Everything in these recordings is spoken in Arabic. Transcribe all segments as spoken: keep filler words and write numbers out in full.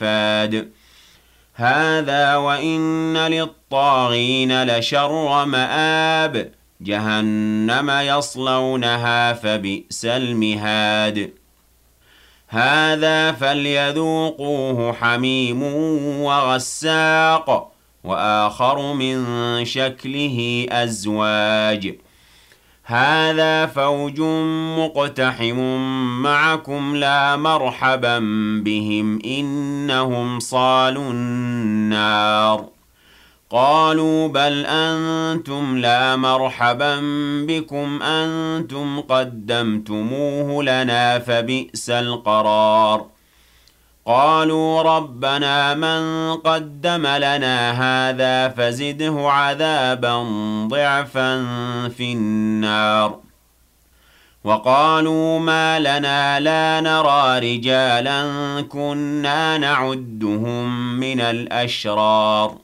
مفاد هذا وإن للطاغين لشر مآب جهنم يصلونها فبئس المهاد هذا فليذوقوه حميم وغساق وآخر من شكله أزواج هذا فوج مقتحم معكم لا مرحبا بهم إنهم صالوا النار قالوا بل أنتم لا مرحبا بكم أنتم قدمتموه لنا فبئس القرار قالوا ربنا من قدم لنا هذا فزده عذابا ضعفا في النار وقالوا ما لنا لا نرى رجالا كنا نعدهم من الأشرار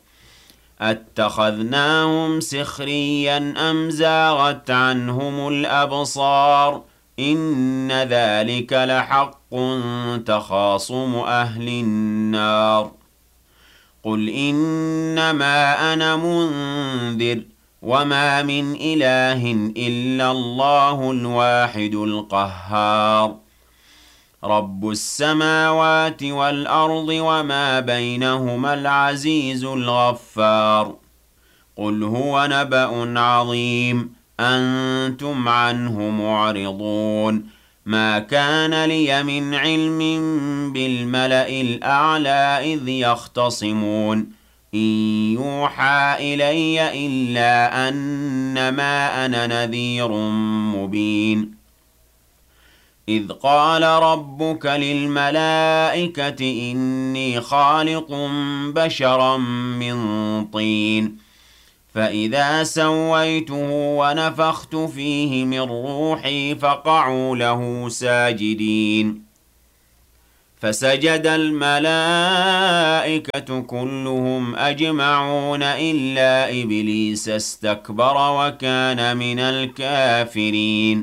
أتخذناهم سخريا أم زاغت عنهم الأبصار إن ذلك لحق تخاصم أهل النار قل إنما أنا منذر وما من إله إلا الله الواحد القهار رب السماوات والأرض وما بينهما العزيز الغفار قل هو نبأ عظيم أنتم عنه معرضون ما كان لي من علم بالملأ الأعلى إذ يختصمون إن يوحى إلي إلا أنما أنا نذير مبين إذ قال ربك للملائكة إني خالق بشرا من طين فإذا سويته ونفخت فيه من روحي فقعوا له ساجدين فسجد الملائكة كلهم أجمعون إلا إبليس استكبر وكان من الكافرين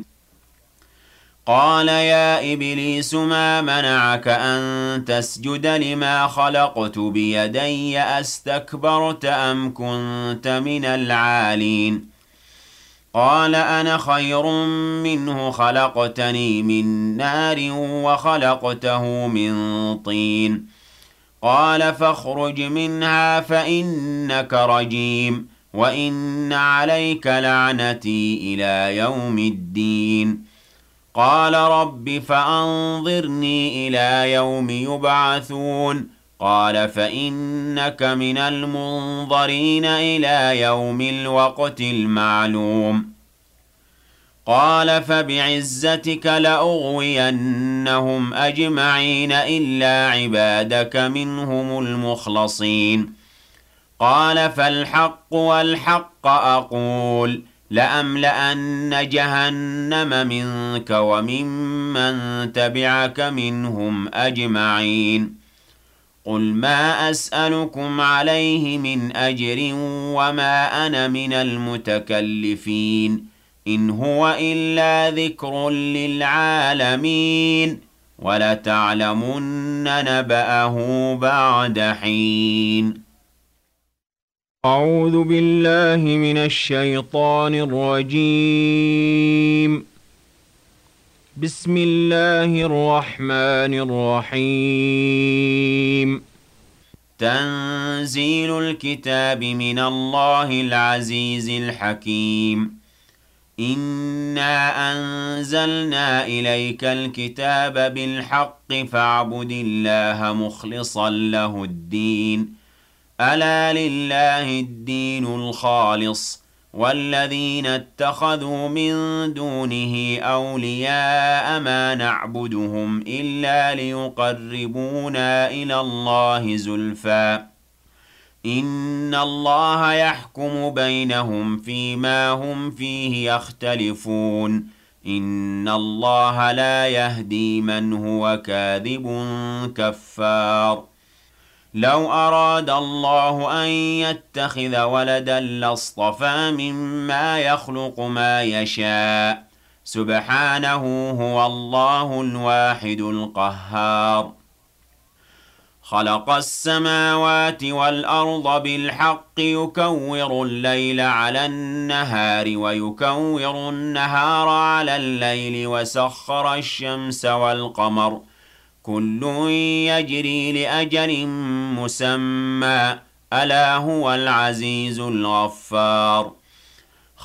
قال يا إبليس ما منعك أن تسجد لما خلقت بيدي أستكبرت أم كنت من العالين قال أنا خير منه خلقتني من نار وخلقته من طين قال فاخرج منها فإنك رجيم وإن عليك لعنتي إلى يوم الدين قال رب فأنظرني إلى يوم يبعثون قال فإنك من المنظرين إلى يوم الوقت المعلوم قال فبعزتك لأغوينهم أجمعين إلا عبادك منهم المخلصين قال فالحق والحق أقول لأملأن جهنم منك وممن تبعك منهم أجمعين قل ما أسألكم عليه من أجر وما أنا من المتكلفين إن هو إلا ذكر للعالمين ولتعلمن نبأه بعد حين أعوذ بالله من الشيطان الرجيم بسم الله الرحمن الرحيم تنزيل الكتاب من الله العزيز الحكيم إنا أنزلنا إليك الكتاب بالحق فاعبد الله مخلصا له الدين ألا لله الدين الخالص والذين اتخذوا من دونه أولياء ما نعبدهم إلا ليقربونا إلى الله زلفى إن الله يحكم بينهم فيما هم فيه يختلفون إن الله لا يهدي من هو كاذب كفار لو أراد الله أن يتخذ ولدا لاصطفى مما يخلق ما يشاء سبحانه هو الله الواحد القهار خلق السماوات والأرض بالحق يكور الليل على النهار ويكور النهار على الليل وسخر الشمس والقمر كل يجري لأجل مسمى ألا هو العزيز الغفار